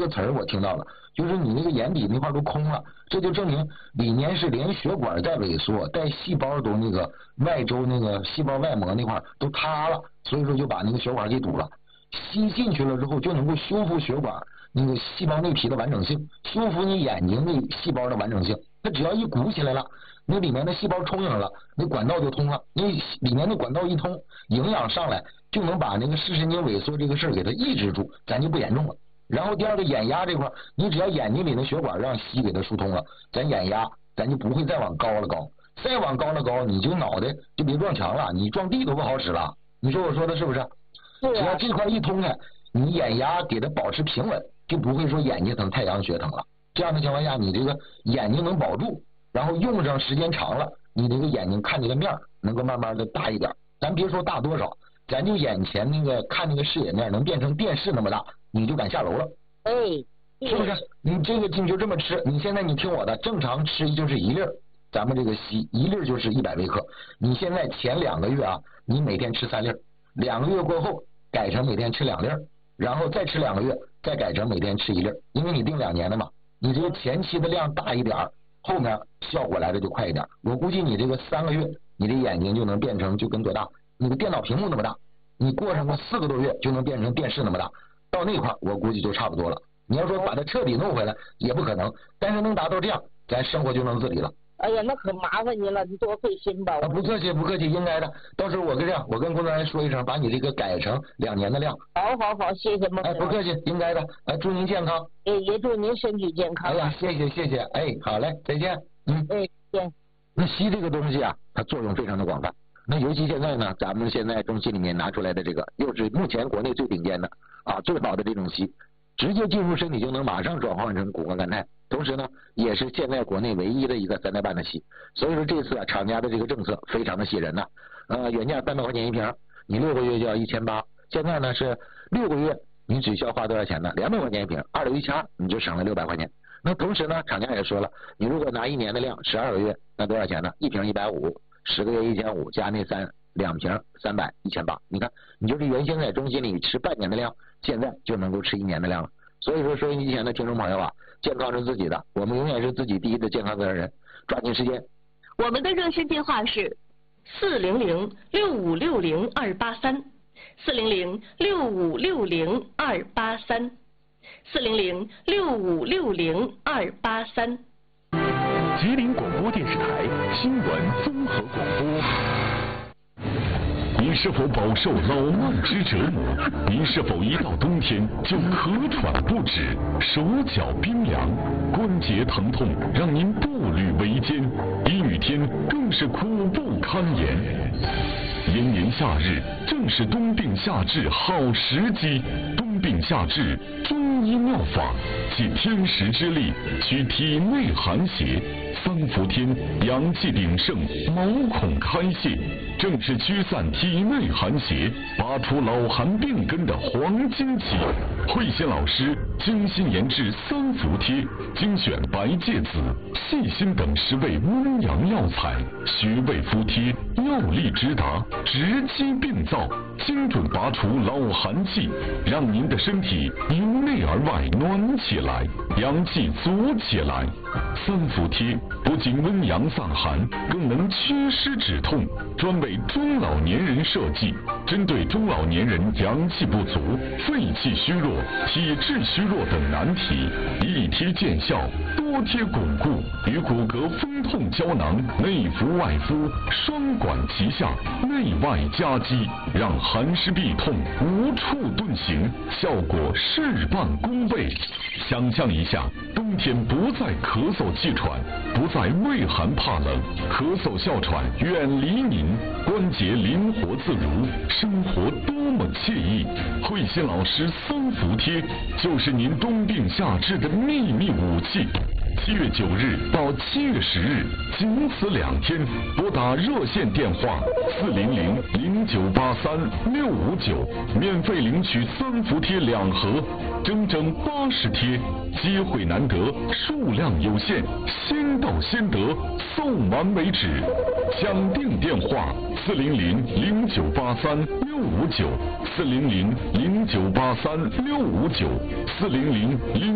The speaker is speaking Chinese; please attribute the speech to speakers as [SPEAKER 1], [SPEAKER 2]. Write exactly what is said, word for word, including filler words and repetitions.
[SPEAKER 1] 个词儿我听到了，就是你那个眼底那块都空了，这就证明里面是连血管在萎缩，带细胞都那个外周那个细胞外膜那块都塌了，所以说就把那个血管给堵了。吸进去了之后就能够修复血管那个细胞内皮的完整性，修复你眼睛的细胞的完整性。它只要一鼓起来了，那里面的细胞充盈了，那管道就通了，那里面的管道一通，营养上来就能把那个视神经萎缩这个事儿给它抑制住，咱就不严重了。然后第二个眼压这块，你只要眼睛里的血管让吸给它疏通了，咱眼压咱就不会再往高了高，再往高了高你就脑袋就别撞墙了，你撞地都不好使了。你说我说的是不是？
[SPEAKER 2] 是啊。
[SPEAKER 1] 只要这块一通开，你眼压给它保持平稳，就不会说眼睛疼、太阳穴疼了。这样的情况下，你这个眼睛能保住，然后用上时间长了，你这个眼睛看这个面能够慢慢的大一点。咱别说大多少，咱就眼前那个看那个视野面能变成电视那么大，你就敢下楼了。
[SPEAKER 2] 哎，
[SPEAKER 1] 是不是？你这个你就这么吃，你现在你听我的，正常吃就是一粒儿，咱们这个稀一粒儿就是一百微克。你现在前两个月啊，你每天吃三粒儿，两个月过后改成每天吃两粒儿，然后再吃两个月，再改成每天吃一粒儿，因为你定两年的嘛。你这个前期的量大一点，后面效果来的就快一点。我估计你这个三个月，你的眼睛就能变成就跟多大？你的电脑屏幕那么大。你过上个四个多月就能变成电视那么大，到那块我估计就差不多了。你要说把它彻底弄回来也不可能，但是能达到这样，咱生活就能自理了。
[SPEAKER 2] 哎呀，那可麻烦你了，你多费心吧。
[SPEAKER 1] 啊，不客气，不客气，应该的。到时候我跟这样，我跟工作人员说一声，把你这个改成两年的量。
[SPEAKER 2] 好好好，谢谢孟。
[SPEAKER 1] 哎，不客气，应该的。哎，祝您健康。
[SPEAKER 2] 哎，也祝您身体健康。
[SPEAKER 1] 哎呀，谢谢谢谢。哎，好嘞，再见。嗯。
[SPEAKER 2] 哎，再见。
[SPEAKER 1] 那硒这个东西啊，它作用非常的广泛。那尤其现在呢，咱们现在中心里面拿出来的这个，又是目前国内最顶尖的啊，最好的这种硒，直接进入身体就能马上转换成谷胱甘肽，同时呢，也是现在国内唯一的一个三代半的硒。所以说这次啊，厂家的这个政策非常的吸引人呐。呃，原价三百块钱一瓶，你六个月就要一千八，现在呢是六个月你只需要花多少钱呢？两百块钱一瓶，二六一千二，你就省了六百块钱。那同时呢，厂家也说了，你如果拿一年的量，十二个月，那多少钱呢？一瓶一百五。十个月一千五，加那三两瓶三百一千八，你看，你就是原先在中心里吃半年的量，现在就能够吃一年的量了。所以说，收音机前的听众朋友啊，健康是自己的，我们永远是自己第一的健康责任人，抓紧时间。
[SPEAKER 3] 我们的热线电话是四零零六五六零二八三，四零零六五六零二八三，四零零六五六零二八三。
[SPEAKER 4] 吉林广播电视台新闻综合广播。您是否饱受老慢之折磨？您是否一到冬天就咳喘不止、手脚冰凉、关节疼痛，让您步履维艰？阴雨天更是苦不堪言。炎炎夏日正是冬病夏治好时机，冬病夏治中医妙法，借天时之力取体内寒邪，三伏天阳气鼎盛，毛孔开泄，正是驱散体内寒邪，拔除老寒病根的黄金期。慧仙老师精心研制三伏贴，精选白芥子、细心等十味温阳药材，穴位敷贴，药力直达，直击病灶，精准拔除老寒气，让您的身体由内而外暖起来，阳气足起来。三伏贴不仅温阳散寒，更能祛湿止痛，专为中老年人设计，针对中老年人阳气不足、肺气虚弱、体质虚弱等难题，一贴见效，多贴巩固，与骨骼风痛胶囊内服外敷，双管齐下，内外夹击，让寒湿痹痛无处遁形，效果事半功倍。想象一下，冬天不再咳嗽气喘，不再畏寒怕冷，咳嗽哮喘远离您，关节灵活自如，生活多么惬意。慧仙老师三伏贴就是您冬病夏治的秘密武器。七月九日到七月十日，仅此两天，拨打热线电话四零零零九八三六五九，免费领取三伏贴两盒，整整八十贴，机会难得，数量有限，先到先得，送完为止。抢订电话四零零零九八三六五九，四零零零九八三六五九，四零零零。